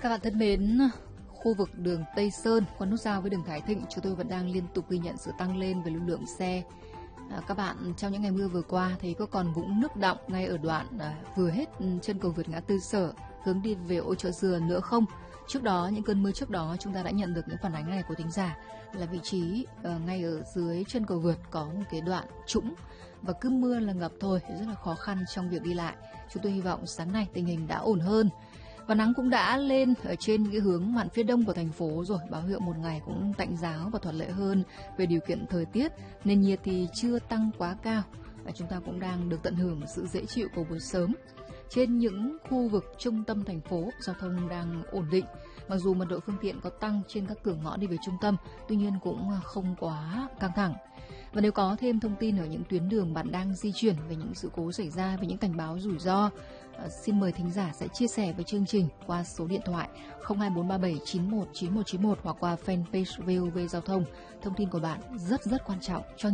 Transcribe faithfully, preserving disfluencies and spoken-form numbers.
Các bạn thân mến, khu vực đường Tây Sơn qua nút giao với đường Thái Thịnh, chúng tôi vẫn đang liên tục ghi nhận sự tăng lên về lưu lượng xe. À, các bạn trong những ngày mưa vừa qua thấy có còn vũng nước đọng ngay ở đoạn à, vừa hết chân cầu vượt ngã tư Sở hướng đi về Ô Chợ Dừa nữa không? Trước đó, những cơn mưa trước đó chúng ta đã nhận được những phản ánh này của thính giả là vị trí uh, ngay ở dưới chân cầu vượt có một cái đoạn trũng và cứ mưa là ngập thôi, rất là khó khăn trong việc đi lại. Chúng tôi hy vọng sáng nay tình hình đã ổn hơn. Và nắng cũng đã lên ở trên những cái hướng mạn phía đông của thành phố rồi, báo hiệu một ngày cũng tạnh giáo và thuận lợi hơn về điều kiện thời tiết. Nền nhiệt thì chưa tăng quá cao và chúng ta cũng đang được tận hưởng sự dễ chịu của buổi sớm. Trên những khu vực trung tâm thành phố, giao thông đang ổn định. Mặc dù mật độ phương tiện có tăng trên các cửa ngõ đi về trung tâm, tuy nhiên cũng không quá căng thẳng. Và nếu có thêm thông tin ở những tuyến đường bạn đang di chuyển về những sự cố xảy ra, về những cảnh báo rủi ro, xin mời thính giả sẽ chia sẻ với chương trình qua số điện thoại không hai bốn ba bảy chín một chín một chín một hoặc qua fanpage vê o vê Giao thông. Thông tin của bạn rất rất quan trọng cho